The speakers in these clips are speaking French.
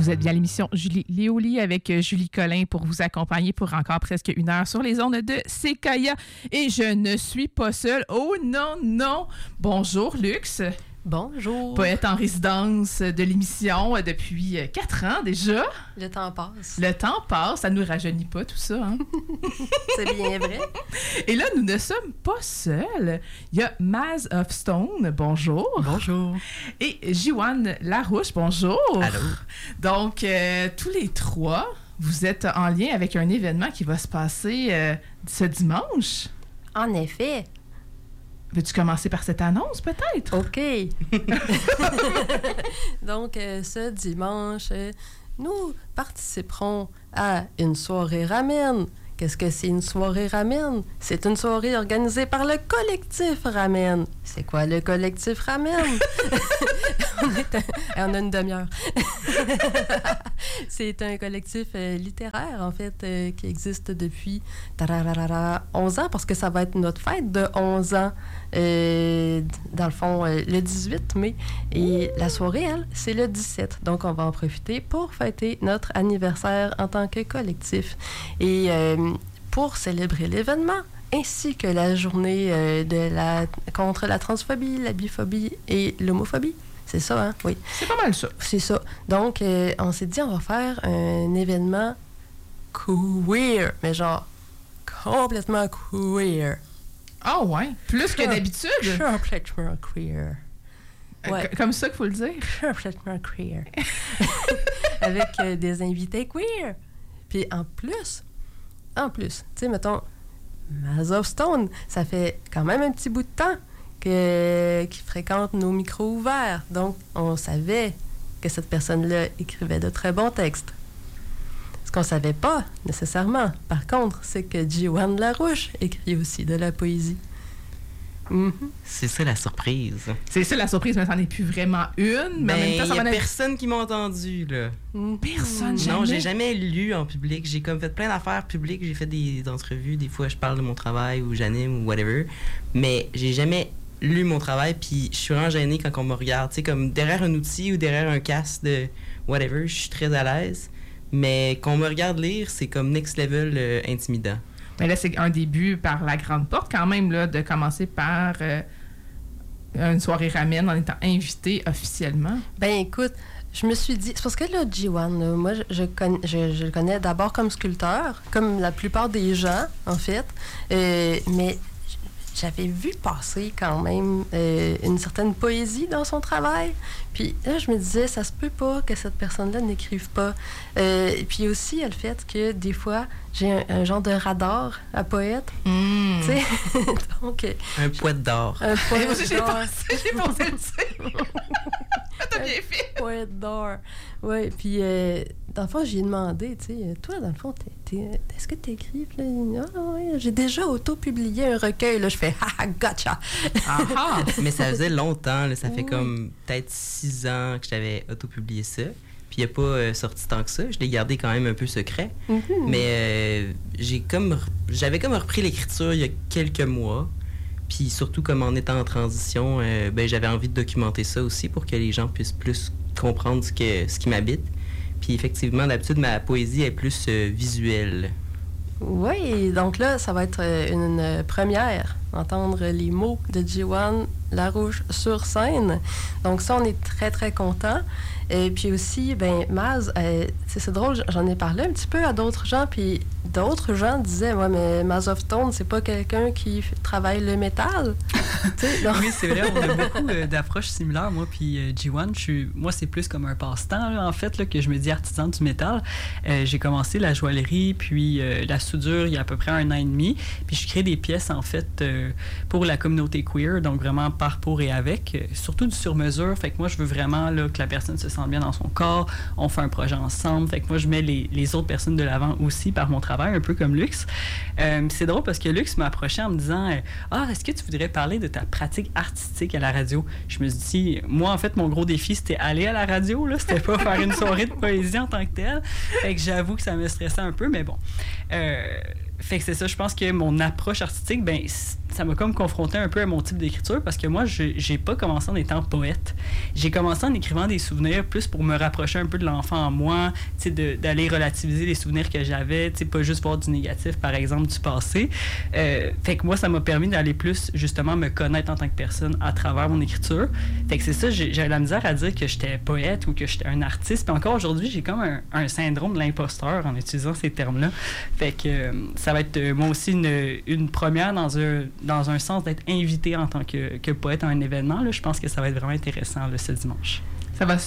Vous êtes bien à l'émission Julie Léoli avec Julie Collin pour vous accompagner pour encore presque 1 heure sur les ondes de Séquoia. Et je ne suis pas seule. Oh non, non! Bonjour, Luxe. Bonjour. Poète en résidence de l'émission depuis 4 ans déjà. Le temps passe. Le temps passe, ça ne nous rajeunit pas tout ça. Hein? C'est bien vrai. Et là, nous ne sommes pas seuls. Il y a Maz of Stone, bonjour. Bonjour. Et Jiwan Larouche, bonjour. Allô. Donc, tous les trois, vous êtes en lien avec un événement qui va se passer ce dimanche. En effet. Veux-tu commencer par cette annonce, peut-être? OK. Donc, ce dimanche, nous participerons à une soirée ramen. Qu'est-ce que c'est une soirée ramen? C'est une soirée organisée par le collectif Ramen. C'est quoi le collectif Ramen? On a une demi-heure. C'est un collectif littéraire, en fait, qui existe depuis 11 ans, parce que ça va être notre fête de 11 ans, dans le fond, le 18 mai. Et la soirée, elle, c'est le 17. Donc, on va en profiter pour fêter notre anniversaire en tant que collectif. Et pour célébrer l'événement, ainsi que la journée contre la transphobie, la biphobie et l'homophobie. C'est ça, hein? Oui. C'est pas mal ça. C'est ça. Donc, on s'est dit, on va faire un événement queer, mais genre complètement queer. Ah ouais? Plus que d'habitude? Complètement queer. Ouais. Comme ça qu'il faut le dire? Complètement queer. Avec des invités queer. Puis en plus, tu sais, mettons, Maz of Stone, ça fait quand même un petit bout de temps qui fréquente nos micros ouverts. Donc, on savait que cette personne-là écrivait de très bons textes. Ce qu'on ne savait pas, nécessairement, par contre, c'est que Jiwan Larouche écrit aussi de la poésie. Mm-hmm. C'est ça la surprise. C'est ça la surprise, mais ça n'en est plus vraiment une. Mais en même temps, il n'y a personne qui m'a entendu, là. Personne, jamais? Non, j'ai jamais lu en public. J'ai comme fait plein d'affaires publiques. J'ai fait des entrevues. Des fois, je parle de mon travail ou j'anime ou whatever. Mais j'ai jamais lu mon travail, puis je suis vraiment gênée quand on me regarde. Tu sais, comme derrière un outil ou derrière un casque de whatever, je suis très à l'aise. Mais quand on me regarde lire, c'est comme next level intimidant. Mais là, c'est un début par la grande porte quand même, là, de commencer par une soirée ramen en étant invité officiellement. Ben écoute, je me suis dit... C'est parce que là, Jiwan, moi, je le connais d'abord comme sculpteur, comme la plupart des gens, en fait. Mais j'avais vu passer quand même une certaine poésie dans son travail. Puis là, je me disais, ça se peut pas que cette personne-là n'écrive pas. Et puis aussi, il y a le fait que des fois, j'ai un genre de radar à poète. Mm. Tu sais? Donc, un poète d'or. Un poète d'or. J'ai pensé le dire. T'as bien fait. Poète d'or. Oui, puis dans le fond, j'ai demandé, tu sais, toi, dans le fond, est-ce que tu écris? Ah, oui, j'ai déjà auto-publié un recueil. Là, je fais, gotcha! Mais ça faisait longtemps, là, ça fait comme peut-être 6 ans que j'avais auto-publié ça. Puis il n'a pas sorti tant que ça. Je l'ai gardé quand même un peu secret. Mm-hmm. Mais j'avais comme repris l'écriture il y a quelques mois. Puis surtout, comme en étant en transition, j'avais envie de documenter ça aussi pour que les gens puissent plus comprendre ce qui m'habite. Puis effectivement, d'habitude, ma poésie est plus visuelle. Oui, donc là, ça va être une première, entendre les mots de Jiwan Larouche sur scène. Donc ça, on est très, très contents. Et puis aussi, Maz, c'est drôle, j'en ai parlé un petit peu à d'autres gens, puis d'autres gens disaient, ouais, mais Maz of Stone, c'est pas quelqu'un qui travaille le métal. Oui, c'est vrai, on a beaucoup d'approches similaires, moi puis Jiwan. Moi, c'est plus comme un passe-temps, là, en fait, là, que je me dis artisan du métal. J'ai commencé la joaillerie, puis la soudure il y a à peu près 1 an et demi, puis je crée des pièces, en fait, pour la communauté queer, donc vraiment par, pour et avec, surtout du sur-mesure. Fait que moi, je veux vraiment là, que la personne se sente bien dans son corps. On fait un projet ensemble. Fait que moi, je mets les autres personnes de l'avant aussi par mon travail, un peu comme Luxe. C'est drôle parce que Luxe m'a approché en me disant est-ce que tu voudrais parler de ta pratique artistique à la radio? Je me suis dit, moi, en fait, mon gros défi, c'était aller à la radio, là. C'était pas faire une soirée de poésie en tant que telle. Fait que j'avoue que ça me stressait un peu, mais bon. Fait que c'est ça, je pense que mon approche artistique, ça m'a comme confronté un peu à mon type d'écriture parce que moi, j'ai pas commencé en étant poète. J'ai commencé en écrivant des souvenirs plus pour me rapprocher un peu de l'enfant en moi, d'aller relativiser les souvenirs que j'avais, pas juste voir du négatif, par exemple, du passé. Fait que moi, ça m'a permis d'aller plus, justement, me connaître en tant que personne à travers mon écriture. Fait que c'est ça, j'ai la misère à dire que j'étais poète ou que j'étais un artiste. Puis encore aujourd'hui, j'ai comme un syndrome de l'imposteur en utilisant ces termes-là. Fait que ça va être, moi aussi, une première dans un sens d'être invité en tant que poète à un événement. Là, je pense que ça va être vraiment intéressant là, ce dimanche. Ça va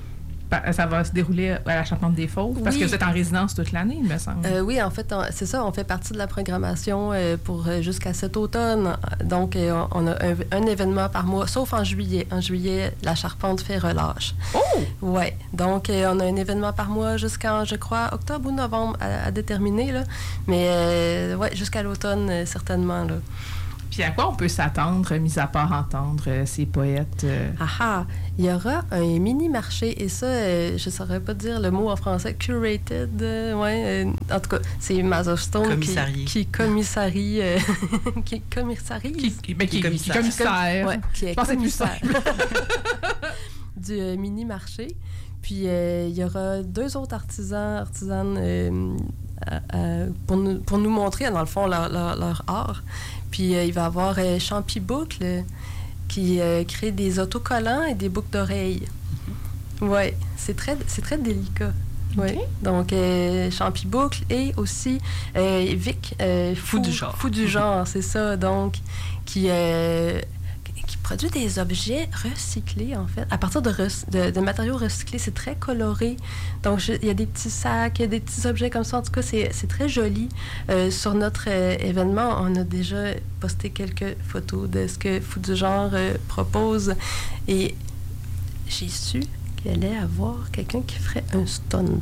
se dérouler à la Charpente des Fauves parce que vous êtes en résidence toute l'année, il me semble. Oui, en fait, c'est ça. On fait partie de la programmation pour jusqu'à cet automne. Donc, on a un événement par mois, sauf en juillet. En juillet, la Charpente fait relâche. Oh! Oui. Donc, on a un événement par mois jusqu'en, je crois, octobre ou novembre à déterminer. Là. Mais, ouais, jusqu'à l'automne, certainement. Là. Puis à quoi on peut s'attendre, mis à part entendre ces poètes? Il y aura un mini-marché, et ça, je ne saurais pas dire le mot en français, curated, en tout cas, c'est Mazostone qui commissarie, qui commissaire. Ouais, qui est commissaire du mini-marché. Puis il y aura 2 autres artisanes pour nous montrer, dans le fond, leur art. Puis il va y avoir Champi Boucle qui crée des autocollants et des boucles d'oreilles. Oui, c'est très délicat. Okay. Oui. Donc, Champi Boucle et aussi Vic, Fou du genre, c'est ça. Donc, qui produit des objets recyclés, en fait, à partir de matériaux recyclés. C'est très coloré. Donc, il y a des petits sacs, il y a des petits objets comme ça. En tout cas, c'est très joli. Sur notre événement, on a déjà posté quelques photos de ce que Fou du genre propose. Et j'ai su qu'il allait avoir quelqu'un qui ferait un stunt.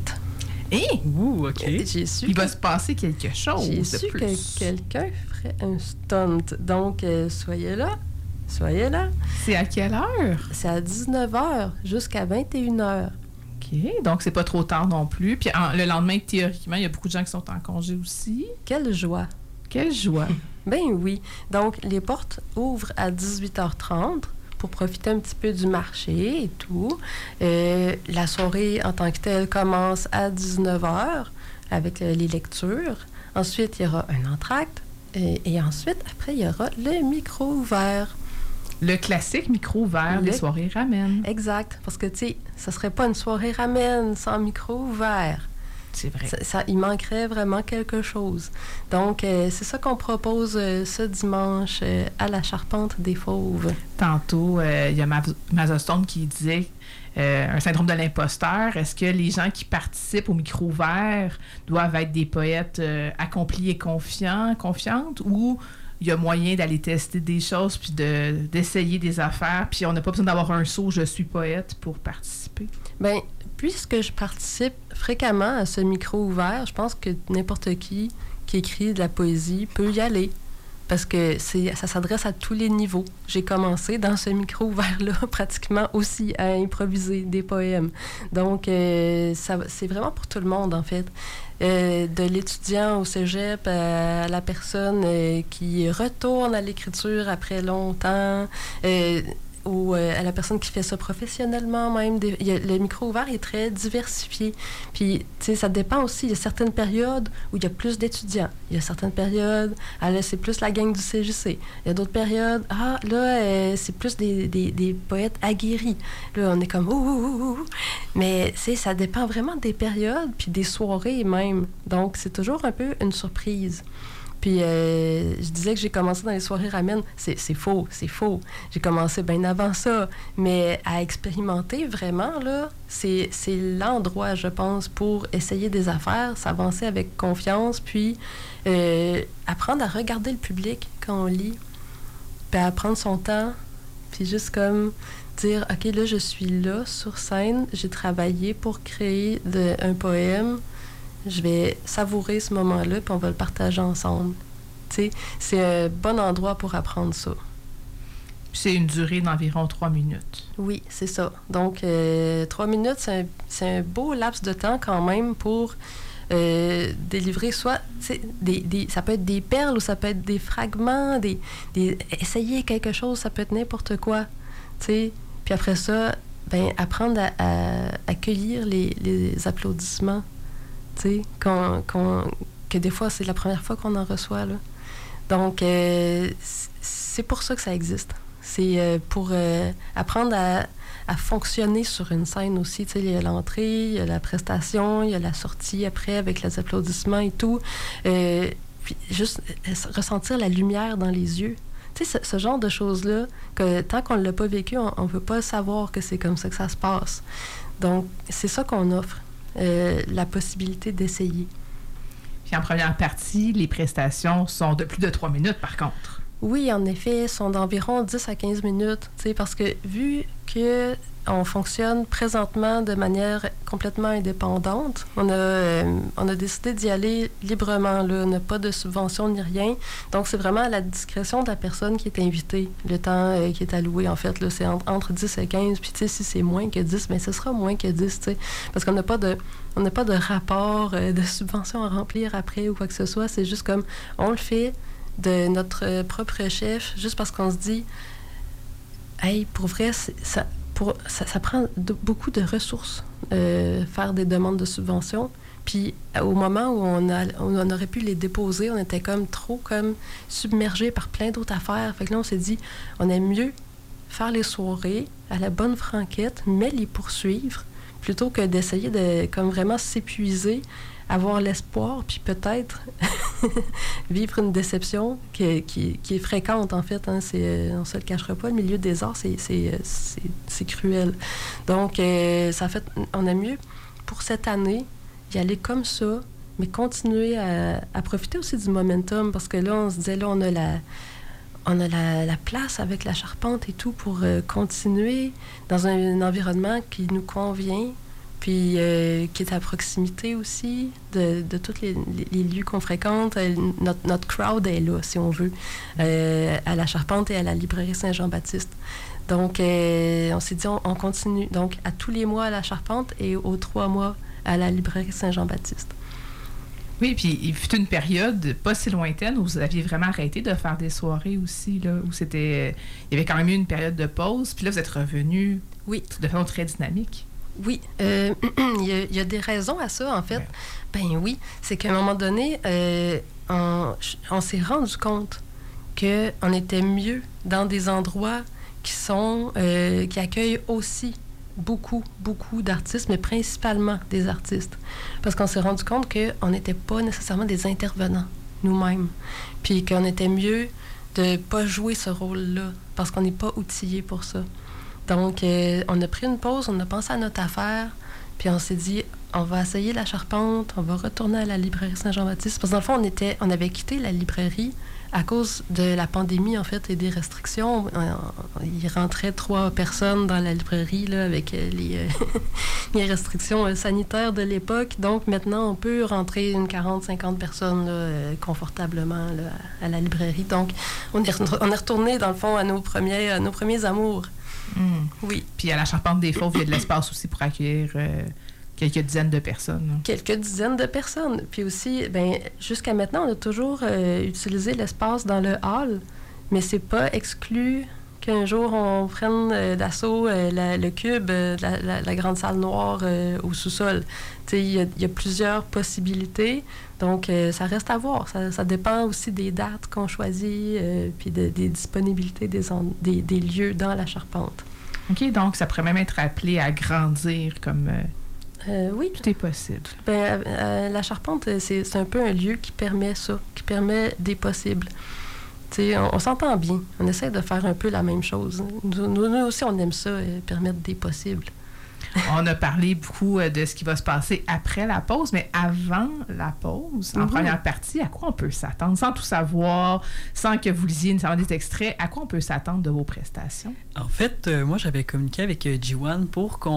OK. J'ai su il va se passer quelque chose. J'ai su que quelqu'un ferait un stunt. Donc, soyez là. C'est à quelle heure? C'est à 19h jusqu'à 21h. OK. Donc, c'est pas trop tard non plus. Puis le lendemain, théoriquement, il y a beaucoup de gens qui sont en congé aussi. Quelle joie! Quelle joie! Ben oui. Donc, les portes ouvrent à 18h30 pour profiter un petit peu du marché et tout. La soirée en tant que telle commence à 19h avec les lectures. Ensuite, il y aura un entracte. Et ensuite, après, il y aura le micro ouvert. Le classique micro ouvert des soirées ramen. Exact. Parce que, tu sais, ça serait pas une soirée ramen sans micro ouvert. C'est vrai. Il manquerait vraiment quelque chose. Donc, c'est ça qu'on propose ce dimanche à la Charpente des Fauves. Tantôt, il y a Mazostone qui disait un syndrome de l'imposteur. Est-ce que les gens qui participent au micro ouvert doivent être des poètes accomplis et confiantes, ou il y a moyen d'aller tester des choses puis d'essayer des affaires, puis on n'a pas besoin d'avoir un saut « je suis poète » pour participer? Bien, puisque je participe fréquemment à ce micro ouvert, je pense que n'importe qui écrit de la poésie peut y aller. Parce que ça s'adresse à tous les niveaux. J'ai commencé dans ce micro ouvert-là pratiquement aussi à improviser des poèmes. Donc, c'est vraiment pour tout le monde, en fait. De l'étudiant au cégep à la personne qui retourne à l'écriture après longtemps, ou à la personne qui fait ça professionnellement même. Le micro ouvert est très diversifié. Puis, tu sais, ça dépend aussi. Il y a certaines périodes où il y a plus d'étudiants. Il y a certaines périodes, là, c'est plus la gang du CJC. Il y a d'autres périodes, c'est plus des poètes aguerris. Là, on est comme, ouh. Mais, tu sais, ça dépend vraiment des périodes, puis des soirées même. Donc, c'est toujours un peu une surprise. Puis, je disais que j'ai commencé dans les soirées ramen. C'est faux. J'ai commencé bien avant ça. Mais à expérimenter, vraiment, là, c'est l'endroit, je pense, pour essayer des affaires, s'avancer avec confiance, puis apprendre à regarder le public quand on lit, puis à prendre son temps, puis juste comme dire, OK, là, je suis là, sur scène, j'ai travaillé pour créer un poème. Je vais savourer ce moment-là, puis on va le partager ensemble. Tu sais, c'est un bon endroit pour apprendre ça. C'est une durée d'environ 3 minutes. Oui, c'est ça. Donc, 3 minutes, c'est un beau laps de temps quand même pour délivrer soit, ça peut être des perles ou ça peut être des fragments, essayer quelque chose, ça peut être n'importe quoi, tu sais. Puis après ça, ben apprendre à accueillir les applaudissements, tu sais, que des fois, c'est la première fois qu'on en reçoit, là. Donc, c'est pour ça que ça existe. C'est pour apprendre à fonctionner sur une scène aussi. Tu sais, il y a l'entrée, il y a la prestation, il y a la sortie après avec les applaudissements et tout. Puis juste ressentir la lumière dans les yeux. Tu sais, ce genre de choses-là, que tant qu'on ne l'a pas vécu, on ne peut pas savoir que c'est comme ça que ça se passe. Donc, c'est ça qu'on offre, la possibilité d'essayer. Puis en première partie, les prestations sont de plus de 3 minutes, par contre. Oui, en effet, sont d'environ 10 à 15 minutes, tu sais, parce que vu qu'on fonctionne présentement de manière complètement indépendante, on a décidé d'y aller librement, là, on n'a pas de subvention ni rien, donc c'est vraiment à la discrétion de la personne qui est invitée, le temps qui est alloué, en fait, là, c'est entre 10 et 15, puis tu sais, si c'est moins que 10, bien, ce sera moins que 10, tu sais, parce qu'on n'a pas de rapport de subvention à remplir après ou quoi que ce soit, c'est juste comme, on le fait de notre propre chef, juste parce qu'on se dit, hey, pour vrai, ça prend beaucoup de ressources, faire des demandes de subvention. Puis au moment où on aurait pu les déposer, on était comme trop submergé par plein d'autres affaires. Fait que là, on s'est dit, on aime mieux faire les soirées à la bonne franquette, mais les poursuivre, plutôt que d'essayer de vraiment s'épuiser, avoir l'espoir, puis peut-être vivre une déception qui est fréquente, en fait. Hein, on ne se le cachera pas, le milieu des arts, c'est cruel. Donc, on a mieux, pour cette année, y aller comme ça, mais continuer à profiter aussi du momentum, parce que là, on se disait, là, on a la place avec la charpente et tout pour continuer dans un environnement qui nous convient, puis qui est à proximité aussi de tous les lieux qu'on fréquente. Notre crowd est là, si on veut, à la Charpente et à la librairie Saint-Jean-Baptiste. Donc, on s'est dit, on continue. Donc, à tous les mois à la Charpente et aux 3 mois à la librairie Saint-Jean-Baptiste. Oui, puis il fut une période pas si lointaine où vous aviez vraiment arrêté de faire des soirées aussi, là, où il y avait quand même eu une période de pause, puis là, vous êtes revenu de façon très dynamique. Oui, il y a des raisons à ça, en fait. Ouais. Ben oui, c'est qu'à un moment donné, on s'est rendu compte qu'on était mieux dans des endroits qui accueillent aussi beaucoup d'artistes, mais principalement des artistes. Parce qu'on s'est rendu compte qu'on n'était pas nécessairement des intervenants nous-mêmes, puis qu'on était mieux de ne pas jouer ce rôle-là, parce qu'on n'est pas outillé pour ça. Donc, on a pris une pause, on a pensé à notre affaire, puis on s'est dit, on va essayer la Charpente, on va retourner à la librairie Saint-Jean-Baptiste. Parce que dans le fond, on avait quitté la librairie à cause de la pandémie, en fait, et des restrictions. Il rentrait 3 personnes dans la librairie, là, avec les restrictions sanitaires de l'époque. Donc, maintenant, on peut rentrer une 40-50 personnes là, confortablement là, à la librairie. Donc, on est retourné, dans le fond, à nos premiers amours. Oui. Puis à la Charpente des Fauves, il y a de l'espace aussi pour accueillir quelques dizaines de personnes. Là. Quelques dizaines de personnes. Puis aussi, jusqu'à maintenant, on a toujours utilisé l'espace dans le hall, mais c'est pas exclu qu'un jour on prenne d'assaut le cube, la grande salle noire au sous-sol. Tu sais, il y a plusieurs possibilités. Donc, ça reste à voir. Ça dépend aussi des dates qu'on choisit, puis des disponibilités des lieux dans la Charpente. OK, donc ça pourrait même être appelé à grandir comme... oui. Tout est possible. La Charpente, c'est un peu un lieu qui permet ça, qui permet des possibles. T'sais, on s'entend bien. On essaie de faire un peu la même chose. Nous aussi, on aime ça, permettre des possibles. On a parlé beaucoup de ce qui va se passer après la pause, mais avant la pause, en première partie, à quoi on peut s'attendre? Sans tout savoir, sans que vous lisiez nécessairement des extraits, à quoi on peut s'attendre de vos prestations? En fait, moi, j'avais communiqué avec G1 pour qu'on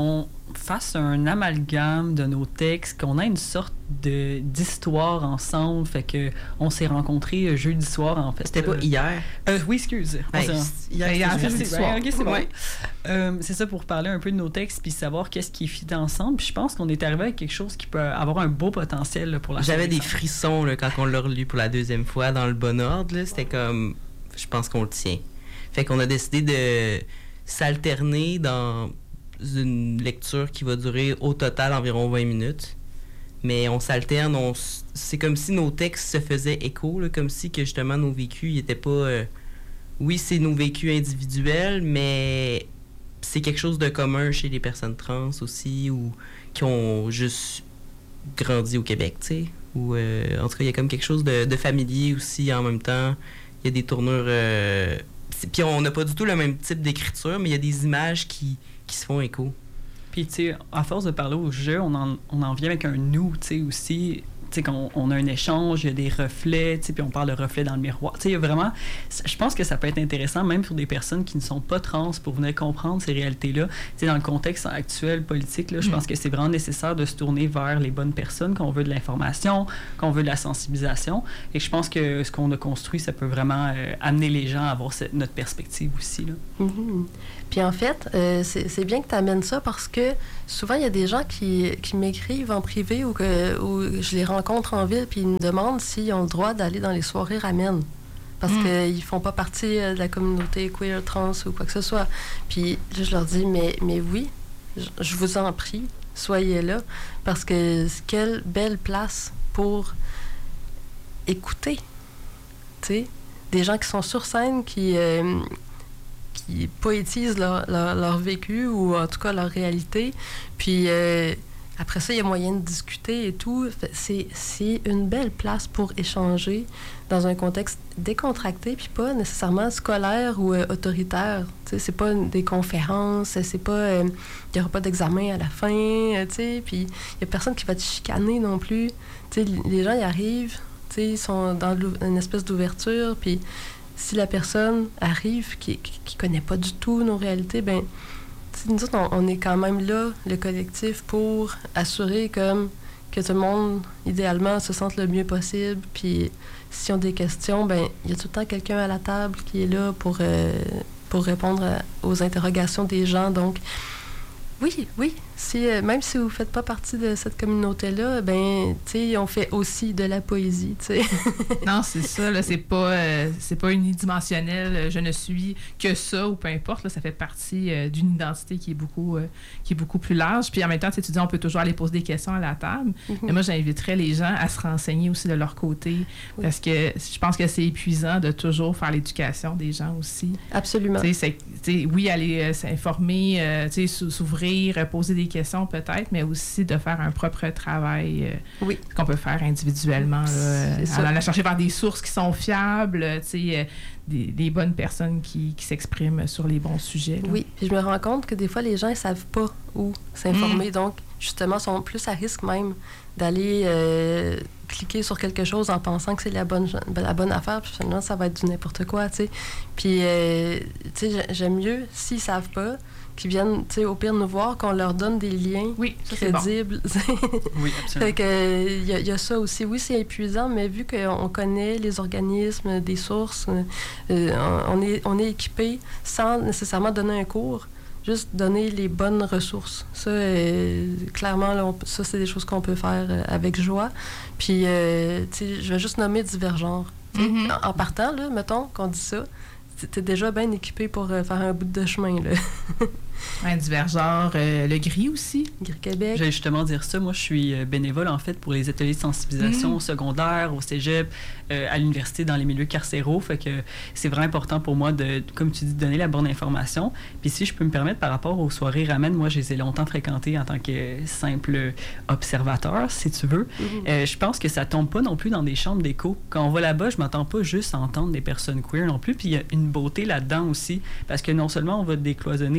fasse un amalgame de nos textes, qu'on ait une sorte d'histoire ensemble. Fait que on s'est rencontrés jeudi soir, en fait. C'était pas hier? Oui, excuse. Hier, jeudi soir. OK, c'est ouais. bon. C'est ça, pour parler un peu de nos textes puis savoir qu'est-ce qui est fit ensemble. Puis je pense qu'on est arrivé avec quelque chose qui peut avoir un beau potentiel là, pour la J'avais des frissons là, quand on l'a relu pour la deuxième fois dans le bon ordre. Là. C'était comme... Je pense qu'on le tient. Fait qu'on a décidé de s'alterner dans une lecture qui va durer au total environ 20 minutes. Mais on s'alterne, c'est comme si nos textes se faisaient écho, là, comme si que justement nos vécus n'étaient pas... oui, c'est nos vécus individuels, mais c'est quelque chose de commun chez les personnes trans aussi, ou qui ont juste grandi au Québec, tu sais. Ou en tout cas, il y a comme quelque chose de familier aussi en même temps. Il y a des tournures... Puis on n'a pas du tout le même type d'écriture, mais il y a des images qui se font écho. Puis, tu sais, à force de parler au jeu, on en vient avec un nous, tu sais, aussi. Tu sais, quand on a un échange, il y a des reflets, tu sais, puis on parle de reflets dans le miroir. Tu sais, il y a vraiment... Je pense que ça peut être intéressant, même pour des personnes qui ne sont pas trans, pour venir comprendre ces réalités-là. Tu sais, dans le contexte actuel politique, là, je pense que c'est vraiment nécessaire de se tourner vers les bonnes personnes, qu'on veut de l'information, qu'on veut de la sensibilisation. Et je pense que ce qu'on a construit, ça peut vraiment amener les gens à avoir notre perspective aussi, là. Mm-hmm. Puis en fait, c'est bien que tu amènes ça parce que souvent, il y a des gens qui m'écrivent en privé ou je les rencontre en ville puis ils me demandent s'ils ont le droit d'aller dans les soirées Ramen parce qu'ils font pas partie de la communauté queer, trans ou quoi que ce soit. Puis là, je leur dis, mais oui, je vous en prie, soyez là parce que quelle belle place pour écouter, tu sais, des gens qui sont sur scène, qui poétisent leur vécu ou en tout cas leur réalité. Puis après ça, il y a moyen de discuter et tout. C'est une belle place pour échanger dans un contexte décontracté puis pas nécessairement scolaire ou autoritaire. Tu sais, c'est pas des conférences, c'est pas... il n'y aura pas d'examen à la fin, tu sais, puis il y a personne qui va te chicaner non plus. Tu sais, les gens y arrivent, tu sais, ils sont dans une espèce d'ouverture, puis si la personne arrive qui connaît pas du tout nos réalités, ben nous autres, on est quand même là, le collectif, pour assurer comme que tout le monde, idéalement, se sente le mieux possible. Puis s'ils ont des questions, ben il y a tout le temps quelqu'un à la table qui est là pour répondre aux interrogations des gens. Donc, oui. Même si vous ne faites pas partie de cette communauté-là, ben, tu sais, on fait aussi de la poésie, tu sais. Non, c'est ça, là, c'est pas unidimensionnel, je ne suis que ça, ou peu importe, là, ça fait partie d'une identité qui est beaucoup plus large. Puis en même temps, tu dis, on peut toujours aller poser des questions à la table. Mais moi, j'inviterais les gens à se renseigner aussi de leur côté, parce que je pense que c'est épuisant de toujours faire l'éducation des gens aussi. Absolument. Oui, aller s'informer, s'ouvrir, poser des questions peut-être, mais aussi de faire un propre travail qu'on peut faire individuellement, en allant chercher par des sources qui sont fiables, des bonnes personnes qui s'expriment sur les bons sujets. Là. Oui, puis je me rends compte que des fois, les gens ne savent pas où s'informer, donc justement, sont plus à risque même d'aller cliquer sur quelque chose en pensant que c'est la bonne affaire, puis finalement, ça va être du n'importe quoi, tu sais. Puis, tu sais, j'aime mieux, s'ils ne savent pas, qu'ils viennent, tu sais, au pire nous voir, qu'on leur donne des liens crédibles. Bon. Oui, absolument. Fait que, il y a ça aussi. Oui, c'est épuisant, mais vu qu'on connaît les organismes, des sources, on est équipé sans nécessairement donner un cours, juste donner les bonnes ressources. Ça, clairement, là, ça, c'est des choses qu'on peut faire avec joie. Puis, tu sais, je vais juste nommer Divergenre. En partant, là, mettons qu'on dit ça, t'es déjà bien équipé pour faire un bout de chemin, là. Un Divergenre, le Gris aussi. Gris Québec. J'allais justement dire ça. Moi, je suis bénévole, en fait, pour les ateliers de sensibilisation au secondaire, au cégep, à l'université, dans les milieux carcéraux. Fait que c'est vraiment important pour moi de, comme tu dis, de donner la bonne information. Puis si je peux me permettre, par rapport aux soirées Ramen, moi, je les ai longtemps fréquentées en tant que simple observateur, si tu veux. Je pense que ça tombe pas non plus dans des chambres d'écho. Quand on va là-bas, je m'attends pas juste à entendre des personnes queer non plus. Puis il y a une beauté là-dedans aussi, parce que non seulement on va décloisonner la poésie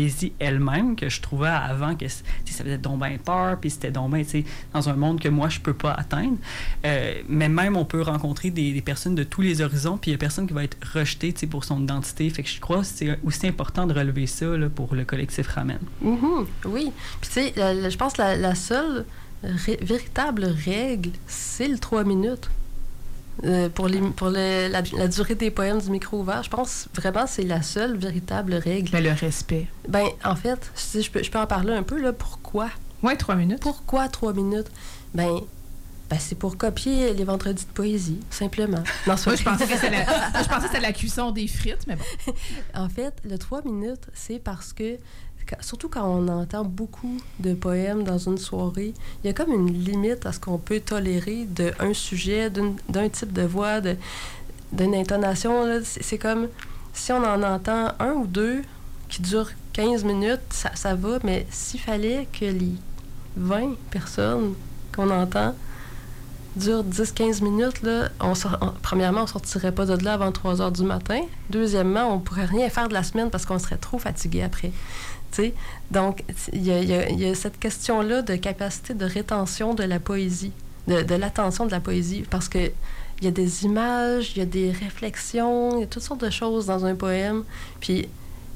poésie elle-même, que je trouvais avant que ça faisait donc bien peur, puis c'était donc bien, dans un monde que moi, je peux pas atteindre. Mais même, on peut rencontrer des personnes de tous les horizons, puis il y a personne qui va être rejeté pour son identité. Fait que je crois que c'est aussi important de relever ça là, pour le collectif Ramen. Mm-hmm, oui. Puis tu sais, je pense que la seule véritable règle, c'est le 3 minutes. Pour la durée des poèmes du micro ouvert, je pense vraiment que c'est la seule véritable règle. Mais le respect. Ben, en fait, si je peux en parler un peu, là, pourquoi? Oui, 3 minutes. Pourquoi 3 minutes? Ben c'est pour copier les vendredis de poésie, simplement. Non, je pensais que c'était la cuisson des frites, mais bon. En fait, le 3 minutes, c'est parce que surtout quand on entend beaucoup de poèmes dans une soirée, il y a comme une limite à ce qu'on peut tolérer d'un sujet, d'un type de voix, d'une intonation. Là. C'est comme si on en entend un ou deux qui durent 15 minutes, ça va, mais s'il fallait que les 20 personnes qu'on entend durent 10-15 minutes, là, premièrement, on ne sortirait pas de là avant 3 heures du matin. Deuxièmement, on ne pourrait rien faire de la semaine parce qu'on serait trop fatigué après. T'sais? Donc, il y a cette question-là de capacité de rétention de la poésie, de l'attention de la poésie, parce que il y a des images, il y a des réflexions, il y a toutes sortes de choses dans un poème. Puis,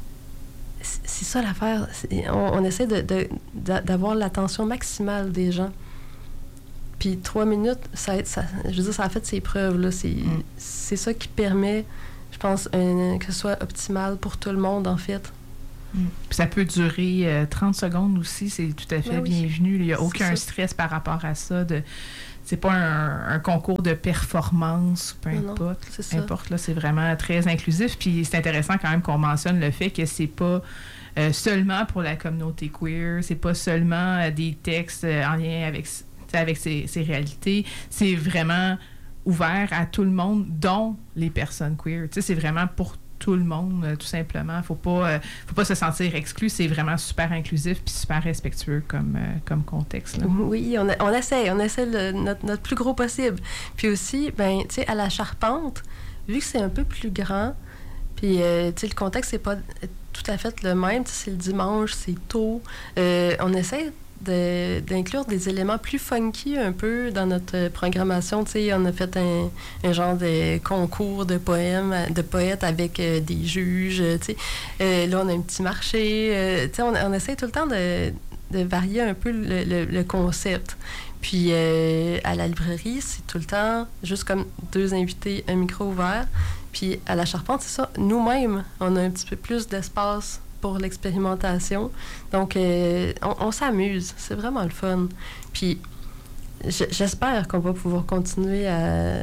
c'est ça l'affaire. On essaie d'avoir l'attention maximale des gens. Puis 3 minutes, ça je veux dire, ça a fait ses preuves. Là. C'est ça qui permet, je pense, que ce soit optimal pour tout le monde, en fait. Puis ça peut durer 30 secondes aussi, c'est tout à fait bienvenu. Il n'y a aucun stress par rapport à ça. C'est pas un concours de performance, peu importe. Là, c'est vraiment très inclusif. Puis c'est intéressant quand même qu'on mentionne le fait que c'est pas seulement pour la communauté queer, c'est pas seulement des textes en lien avec ces réalités. C'est vraiment ouvert à tout le monde, dont les personnes queer. C'est vraiment pour tout le monde, tout simplement. Faut pas se sentir exclu. C'est vraiment super inclusif puis super respectueux comme contexte. Là. Oui, on essaie notre plus gros possible. Puis aussi, ben, tu sais, à la Charpente, vu que c'est un peu plus grand, puis, tu sais, le contexte, c'est pas tout à fait le même. C'est le dimanche, c'est tôt. On essaie d'inclure des éléments plus funky un peu dans notre programmation. Tu sais, on a fait un genre de concours de poètes avec des juges. Tu sais, là, on a un petit marché. Tu sais, on essaie tout le temps de varier un peu le concept. Puis, à la librairie, c'est tout le temps juste comme 2 invités, un micro ouvert. Puis, à la Charpente, c'est ça. Nous-mêmes, on a un petit peu plus d'espace pour l'expérimentation. Donc, on s'amuse. C'est vraiment le fun. Puis, j'espère qu'on va pouvoir continuer à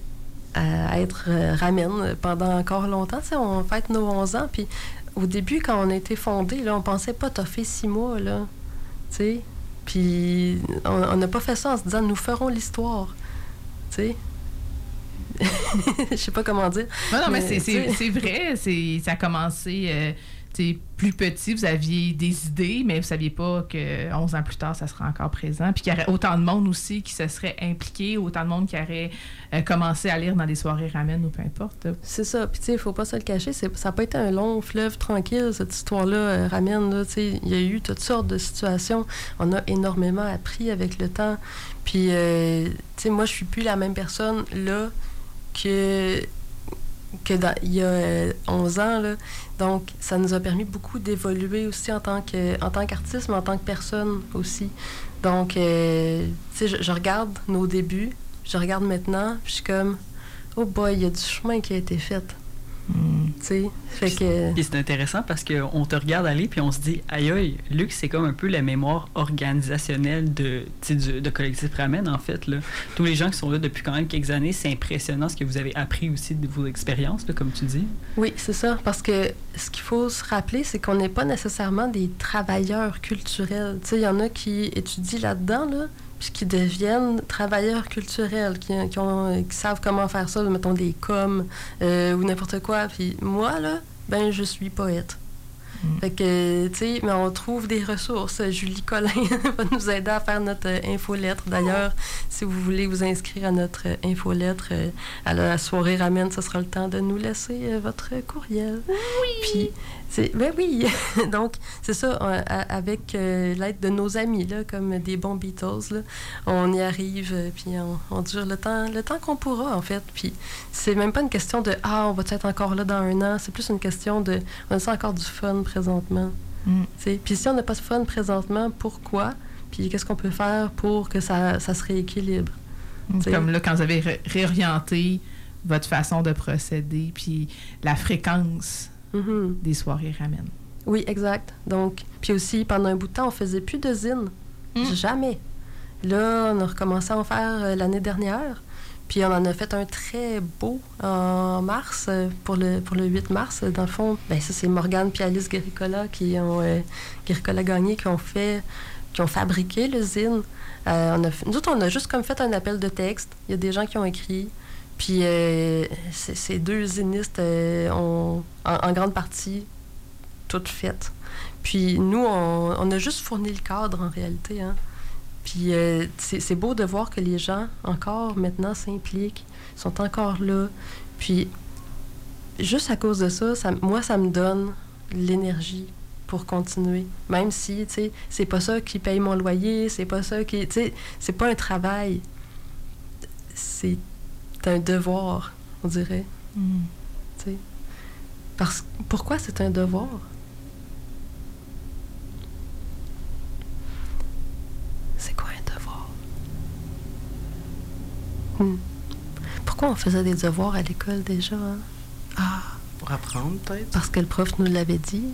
être Ramen pendant encore longtemps. Tu sais, on fête nos 11 ans. Puis, au début, quand on a été fondé, là, on pensait pas toffer 6 mois, là. Tu sais? Puis, on n'a pas fait ça en se disant, nous ferons l'histoire. Tu sais? Je sais pas comment dire. Non, mais c'est vrai. Ça a commencé... plus petit, vous aviez des idées, mais vous ne saviez pas que 11 ans plus tard, ça serait encore présent. Puis qu'il y aurait autant de monde aussi qui se serait impliqué, autant de monde qui aurait commencé à lire dans des soirées Ramen ou peu importe. C'est ça. Puis, tu sais, il ne faut pas se le cacher. Ça n'a pas été un long fleuve tranquille, cette histoire-là, Ramen. Là, il y a eu toutes sortes de situations. On a énormément appris avec le temps. Puis, tu sais, moi, je suis plus la même personne là que il y a 11 ans. Là. Donc, ça nous a permis beaucoup d'évoluer aussi en tant qu'artiste, mais en tant que personne aussi. Donc, tu sais, je regarde nos débuts, je regarde maintenant, puis je suis comme, oh boy, il y a du chemin qui a été fait. Tu sais, fait que... Puis c'est intéressant parce qu'on te regarde aller puis on se dit, aïe aïe, Luc, c'est comme un peu la mémoire organisationnelle de Collectif Ramen, en fait. Là. Tous les gens qui sont là depuis quand même quelques années, c'est impressionnant ce que vous avez appris aussi de vos expériences, là, comme tu dis. Oui, c'est ça. Parce que ce qu'il faut se rappeler, c'est qu'on n'est pas nécessairement des travailleurs culturels. Tu sais, il y en a qui étudient là-dedans, là, puis qui deviennent travailleurs culturels, qui savent comment faire ça, mettons des coms ou n'importe quoi. Puis moi, là, ben je suis poète. Fait que, tu sais, mais on trouve des ressources. Julie Collin va nous aider à faire notre infolettre. D'ailleurs, si vous voulez vous inscrire à notre infolettre à la soirée Ramen, ce sera le temps de nous laisser votre courriel. Oui! Puis, Ben oui, donc c'est ça, avec l'aide de nos amis, là, comme des bons Beatles, là, on y arrive, puis on dure le temps qu'on pourra, en fait. Puis c'est même pas une question de « Ah, on va être encore là dans un an », c'est plus une question de « On a encore du fun présentement ». Puis si on n'a pas de fun présentement, pourquoi? Puis qu'est-ce qu'on peut faire pour que ça se rééquilibre? Comme là, quand vous avez réorienté votre façon de procéder, puis la fréquence des soirées ramène. Oui, exact. Donc, puis aussi, pendant un bout de temps, on faisait plus de zine. Jamais. Là, on a recommencé à en faire l'année dernière. Puis on en a fait un très beau en mars, pour le 8 mars. Dans le fond, ben ça, c'est Morgane et Alice Guéricola Guéricola Gagné qui ont fabriqué le zine. Nous autres, on a juste comme fait un appel de texte. Il y a des gens qui ont écrit. Puis ces deux zinistes ont, en grande partie, tout fait. Puis nous, on a juste fourni le cadre, en réalité. Hein. Puis c'est beau de voir que les gens, encore maintenant, s'impliquent, sont encore là. Puis juste à cause de ça, moi, ça me donne l'énergie pour continuer. Même si, tu sais, c'est pas ça qui paye mon loyer, c'est pas ça qui... Tu sais, c'est pas un travail. C'est un devoir, on dirait. Tu sais. Pourquoi c'est un devoir? C'est quoi un devoir? Pourquoi on faisait des devoirs à l'école déjà? Hein? Ah! Pour apprendre, peut-être? Parce que le prof nous l'avait dit.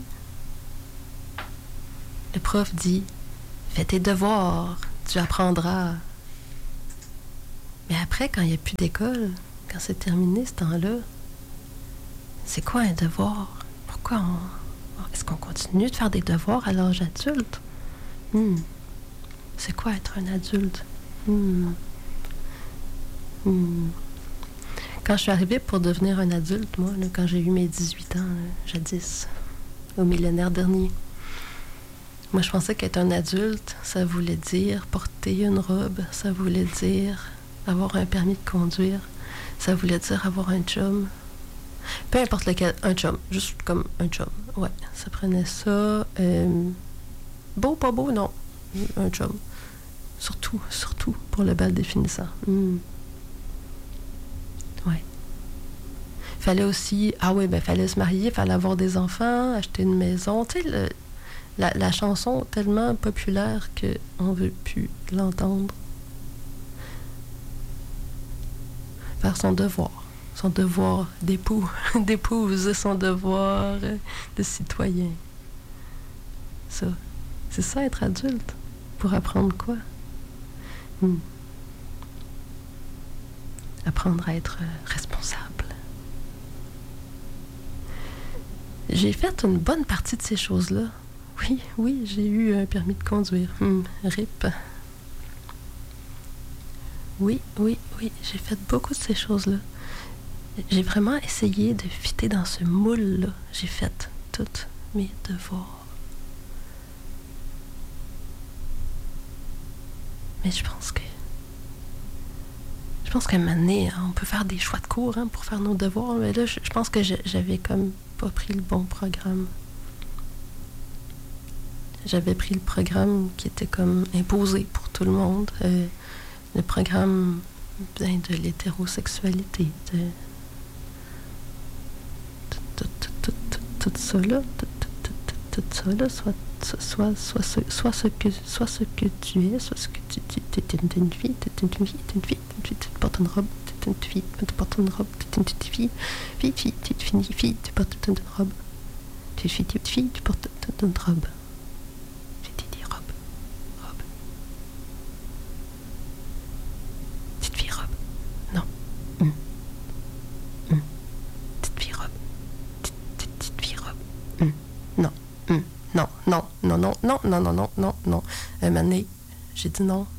Le prof dit, fais tes devoirs, tu apprendras. Mais après, quand il n'y a plus d'école, quand c'est terminé ce temps-là, c'est quoi un devoir? Pourquoi est-ce qu'on continue de faire des devoirs à l'âge adulte? C'est quoi être un adulte? Quand je suis arrivée pour devenir un adulte, moi, là, quand j'ai eu mes 18 ans, jadis, au millénaire dernier, moi, je pensais qu'être un adulte, ça voulait dire porter une robe, ça voulait dire avoir un permis de conduire, ça voulait dire avoir un chum. Peu importe lequel, un chum, juste comme un chum. Ouais, ça prenait ça. Beau, pas beau, non. Un chum. Surtout pour le bal définissant. Ouais. Fallait aussi, fallait se marier, fallait avoir des enfants, acheter une maison. Tu sais, la chanson tellement populaire qu'on ne veut plus l'entendre. Faire son devoir d'épouse, son devoir de citoyen. Ça, c'est ça être adulte. Pour apprendre quoi? Apprendre à être responsable. J'ai fait une bonne partie de ces choses-là. Oui, j'ai eu un permis de conduire. RIP. Oui, j'ai fait beaucoup de ces choses-là. J'ai vraiment essayé de fitter dans ce moule-là. J'ai fait tous mes devoirs. Mais je pense qu'à un moment donné, on peut faire des choix de cours pour faire nos devoirs. Mais là, je pense que j'avais comme pas pris le bon programme. J'avais pris le programme qui était comme imposé pour tout le monde. Le programme de l'hétérosexualité. Tout ça là, soit ce que tu es, soit ce que tu es une fille, tu portes une robe, tu portes une robe, tu fille, tu portes une robe, tu es fille, tu portes une robe. J'ai dit robe. Petite fille robe. Non. Petite fille robe. Petite fille robe. Non. Non. Un moment donné, j'ai dit non.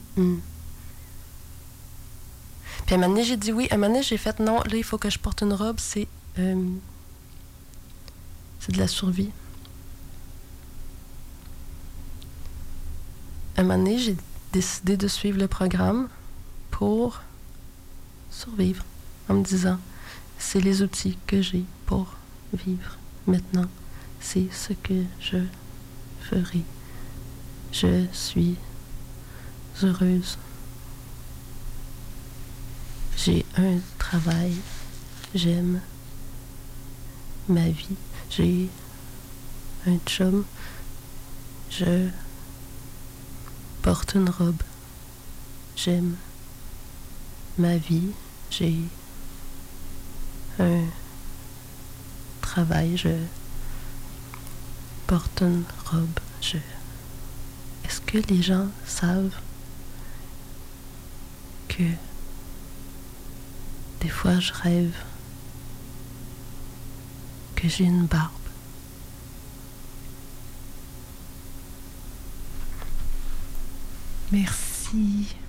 Puis un moment donné, j'ai dit oui. Un moment donné, j'ai fait non. Là, il faut que je porte une robe. C'est de la survie. Un moment donné, j'ai décidé de suivre le programme pour survivre. En me disant, c'est les outils que j'ai pour vivre maintenant. c'est ce que je ferai. Je suis heureuse. J'ai un travail. J'aime ma vie. J'ai un chum. Je porte une robe. J'aime ma vie. J'ai un travail. Je porte une robe. Est-ce que les gens savent que des fois je rêve que j'ai une barbe? Merci.